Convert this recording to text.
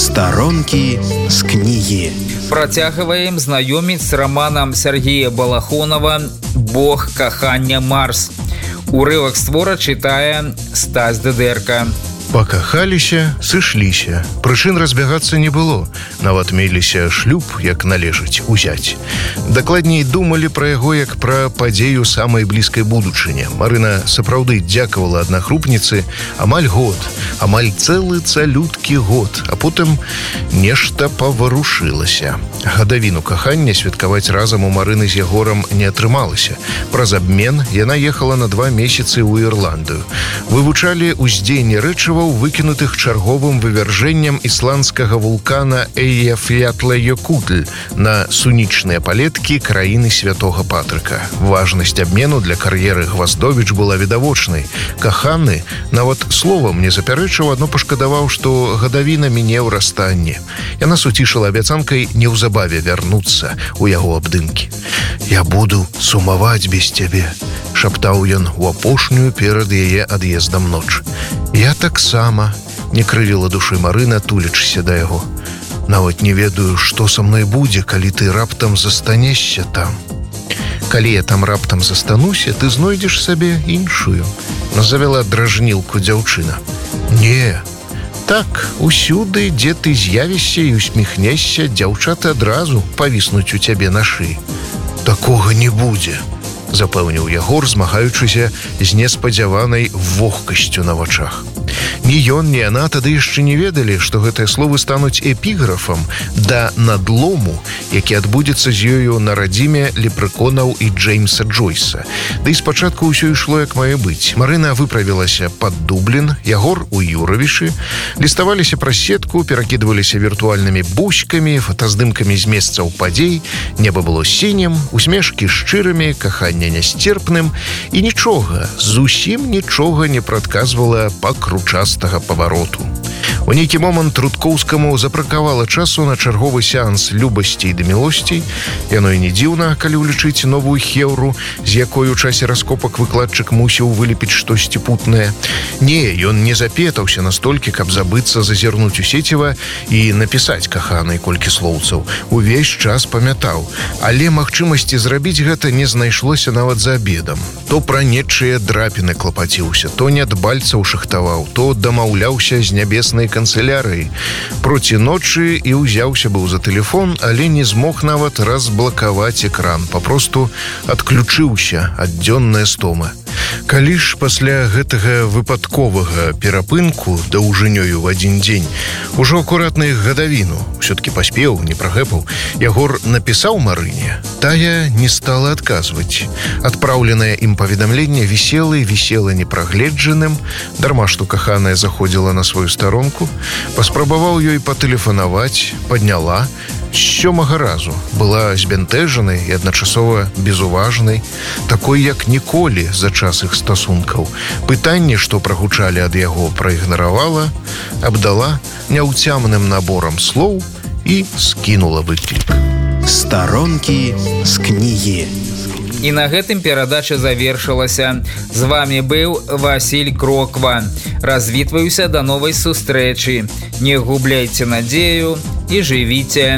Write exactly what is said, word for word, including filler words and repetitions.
Старонкі з кнігі. Працягваем знаёміць з раманам Сергея Балахонова «Бог кахання Марс». Урывак з твора чытае Стась Дыдэрка. Пакахаліся, сышліся. Прычын разбягацца не было. Нават меліся шлюб, як належыць, узяць. Дакладней думалі пра яго як пра падзею самай блізкай будучыні. Марына сапраўды дзякавала аднагрупніцы амаль год, амаль цэлы цалюткі год, а потым нешта паварушылася. Гадавіну кахання святкаваць разам у Марыны з Ягорам не атрымалася. Праз абмен яна ехала на два месяцы ў Ірландыю. Вывучалі ўздзеянне рэчыва выкінутых чарговым вывяржэннем ісландскага вулкана Эйяфлятлаёкутль на сунічныя палеткі краіны святога Патрыка. Важнасць абмену для кар'еры Гваздовіч была відавочнай. Каханы нават словам не запярэчыў, адно пашкадаваў, што гадавіна мінеў расстанне. Яна суцішыла абяцанкай неўзабаве вярнуцца ў яго абдымкі. «Я буду сумаваць без цябе», — шаптаў ён у апошнюю перад яе ад'ездам ноч. «Я таксама», — не крывіла душы Марына, тулячыся да яго. «Нават не ведаю, што са мной будзе, калі ты раптам застанешся там». «Калі я там раптам застануся, ты знойдзеш сабе іншую», — завяла дражнілку дзяўчына. «Не, так, усюды, дзе ты з'явішся і усміхнешся, дзяўчаты адразу павіснуць у цябе на шыі». «Такога не будзе», — запэўніў Ягор, змагаючыся з неспадзяванай вогкасцю на вачах. Ні ён, ні яна тады яшчэ не ведалі, што гэтыя словы стануць эпіграфам да надлому, які адбудзецца з ёю на радзіме лепрэконаў і Джеймса Джойса. Да і спачатку ўсё ішло як мае быць. Марына выправілася пад Дублін, Ягор у Юравішы, ліставаліся праз сетку, перакідваліся віртуальнымі буськамі, фотаздымкамі з месцаў падзей, неба было сінім, усмешкі шчырымі, каханне нясцерпным, і нічога, зусім нічога не прадказвала пакручастага павароту. У нейкі момант Рудкоўскаму запракавала часу на чарговы сеанс любасцей ды мілосцей. Яно і не дзіўна, калі ўлічыць новую хеўру, з якой у часе раскопак выкладчык мусіў вылепіць штосьці путнае. Не, ён не запетаўся настолькі, каб забыцца зазірнуць у сеціва і напісаць каханай колькі слоўцаў. Увесь час памятаў. Але магчымасці зрабіць гэта не знайшлося нават за абедам. То пра нечыя драпіны клапаціўся, то нядбальцаў шахтаваў, то дамаўляўся з нябеснай канцелярыі. Проці ночы і ўзяўся быў за тэлефон, але не змог нават разблакаваць экран. Папросту адключыўся ад дзённай стомы. Калі ж пасля гэтага выпадковага перапынку даўжынёю в адзін дзень ужо акуратна іх гадавіну, усё-ткі паспеў, не прагэпаў, Ягор напісаў Марыне, тая не стала адказваць. Адпраўленае ім паведамленне вісела і вісела непрагледжаным, дарма што каханая заходзіла на сваю старонку, паспрабаваў ёй патэлефанаваць, падняла, з сёмага разу была збянтэжанай і адначасова безуважнай, такой, як ніколі за час іх стасункаў. Пытанні, што прагучалі ад яго, праігнаравала, абдала няўцямным наборам слоў і скінула выклік. Старонкі з кнігі. І на гэтым перадача завершылася. З вами быў Васіль Кроква. Развітваюся да новай сустрэчы. Не губляйце надзею і жывіце